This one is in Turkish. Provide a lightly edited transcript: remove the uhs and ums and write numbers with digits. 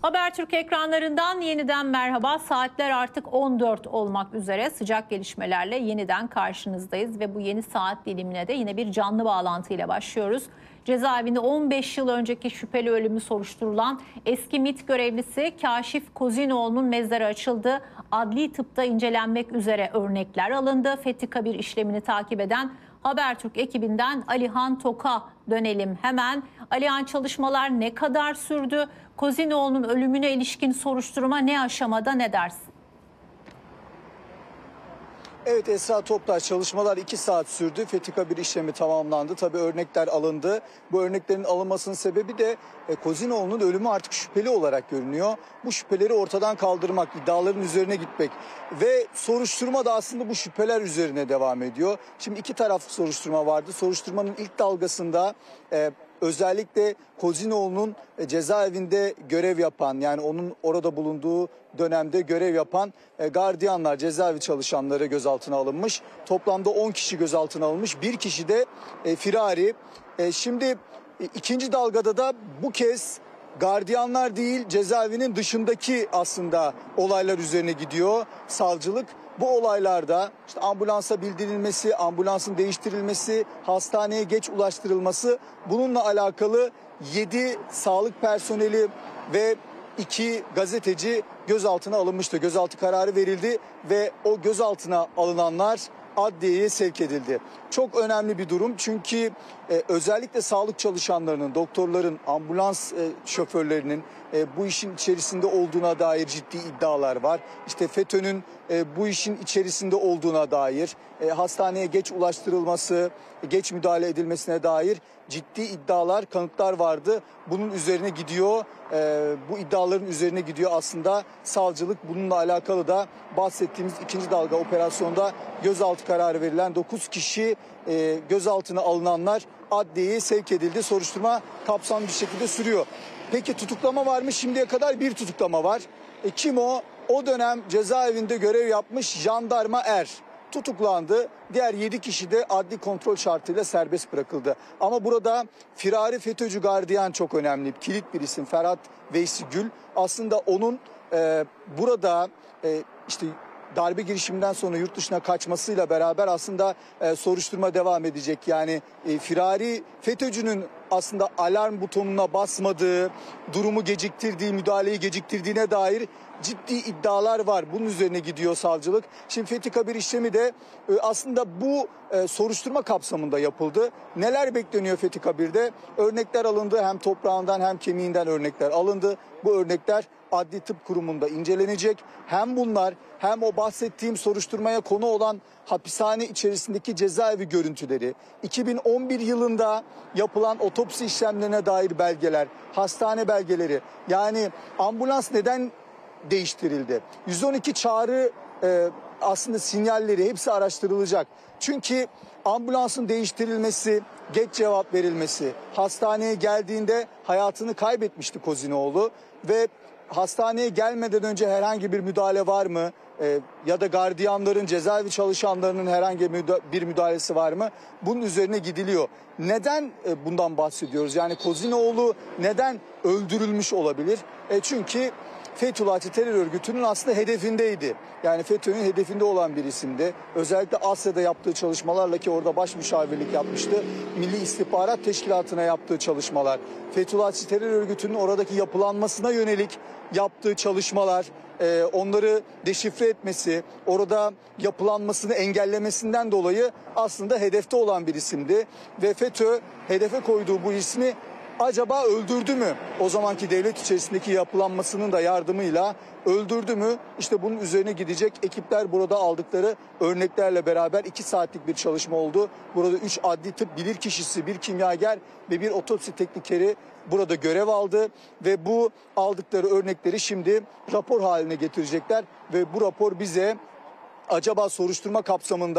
Habertürk ekranlarından yeniden merhaba. Saatler artık 14 olmak üzere, sıcak gelişmelerle yeniden karşınızdayız ve bu yeni saat dilimine de yine bir canlı bağlantıyla başlıyoruz. Cezaevinde 15 yıl önceki şüpheli ölümü soruşturulan eski MİT görevlisi Kaşif Kozinoğlu'nun mezarı açıldı. Adli tıpta incelenmek üzere örnekler alındı. Fethi Kabir işlemini takip eden Habertürk ekibinden Alihan Tok'a dönelim hemen. Alihan, çalışmalar ne kadar sürdü? Kozinoğlu'nun ölümüne ilişkin soruşturma ne aşamada, ne dersin? Evet Esra Toptaş, çalışmalar 2 saat sürdü. Fethi Kabir işlemi tamamlandı. Tabii örnekler alındı. Bu örneklerin alınmasının sebebi de Kozinoğlu'nun ölümü artık şüpheli olarak görünüyor. Bu şüpheleri ortadan kaldırmak, iddiaların üzerine gitmek ve soruşturma da aslında bu şüpheler üzerine devam ediyor. Şimdi 2 taraflı soruşturma vardı. Soruşturmanın ilk dalgasında özellikle Kozinoğlu'nun cezaevinde görev yapan, yani onun orada bulunduğu dönemde görev yapan gardiyanlar, cezaevi çalışanları gözaltına alınmış. Toplamda 10 kişi gözaltına alınmış. 1 kişi de firari. Şimdi ikinci dalgada da bu kez gardiyanlar değil, cezaevinin dışındaki aslında olaylar üzerine gidiyor savcılık. Bu olaylarda işte ambulansa bildirilmesi, ambulansın değiştirilmesi, hastaneye geç ulaştırılması, bununla alakalı 7 sağlık personeli ve 2 gazeteci gözaltına alınmıştı. Gözaltı kararı verildi ve o gözaltına alınanlar adliyeye sevk edildi. Çok önemli bir durum, çünkü özellikle sağlık çalışanlarının, doktorların, ambulans şoförlerinin bu işin içerisinde olduğuna dair ciddi iddialar var. İşte FETÖ'nün bu işin içerisinde olduğuna dair, hastaneye geç ulaştırılması, geç müdahale edilmesine dair ciddi iddialar, kanıtlar vardı. Bunun üzerine gidiyor, bu iddiaların üzerine gidiyor aslında savcılık. Bununla alakalı da bahsettiğimiz ikinci dalga operasyonda gözaltı kararı verilen 9 kişi, gözaltına alınanlar adliyeye sevk edildi. Soruşturma kapsamlı bir şekilde sürüyor. Peki tutuklama var mı? Şimdiye kadar bir tutuklama var. Kim o? O dönem cezaevinde görev yapmış jandarma tutuklandı. Diğer 7 kişi de adli kontrol şartıyla serbest bırakıldı. Ama burada firari FETÖ'cü gardiyan çok önemli. Kilit bir isim, Ferhat Veysi Gül. Aslında onun burada işte darbe girişiminden sonra yurt dışına kaçmasıyla beraber aslında soruşturma devam edecek. Yani firari FETÖ'cünün aslında alarm butonuna basmadığı, durumu geciktirdiği, müdahaleyi geciktirdiğine dair ciddi iddialar var. Bunun üzerine gidiyor savcılık. Şimdi Fethi Kabir işlemi de aslında bu soruşturma kapsamında yapıldı. Neler bekleniyor Fethi Kabir'de? Örnekler alındı. Hem toprağından hem kemiğinden örnekler alındı. Bu örnekler Adli Tıp Kurumu'nda incelenecek. Hem bunlar hem o bahsettiğim soruşturmaya konu olan hapishane içerisindeki cezaevi görüntüleri, 2011 yılında yapılan otopsi işlemlerine dair belgeler, hastane belgeleri, yani ambulans neden değiştirildi? 112 çağrı aslında sinyalleri hepsi araştırılacak. Çünkü ambulansın değiştirilmesi, geç cevap verilmesi, hastaneye geldiğinde hayatını kaybetmişti Kozinoğlu ve hastaneye gelmeden önce herhangi bir müdahale var mı? Ya da gardiyanların, cezaevi çalışanlarının herhangi bir müdahalesi var mı? Bunun üzerine gidiliyor. Neden bundan bahsediyoruz? Yani Kozinoğlu neden öldürülmüş olabilir? Çünkü Fethullahçı terör örgütünün aslında hedefindeydi. Yani FETÖ'nün hedefinde olan bir isimdi. Özellikle Asya'da yaptığı çalışmalarla, ki orada baş müşavirlik yapmıştı. Milli İstihbarat Teşkilatı'na yaptığı çalışmalar, Fethullahçı terör örgütünün oradaki yapılanmasına yönelik yaptığı çalışmalar, onları deşifre etmesi, orada yapılanmasını engellemesinden dolayı aslında hedefte olan bir isimdi. Ve FETÖ hedefe koyduğu bu ismi acaba öldürdü mü? O zamanki devlet içerisindeki yapılanmasının da yardımıyla öldürdü mü? İşte bunun üzerine gidecek ekipler burada aldıkları örneklerle beraber 2 saatlik bir çalışma oldu. Burada 3 adli tıp bilirkişisi, bir kimyager ve bir otopsi teknikeri burada görev aldı ve bu aldıkları örnekleri şimdi rapor haline getirecekler ve bu rapor bize acaba soruşturma kapsamında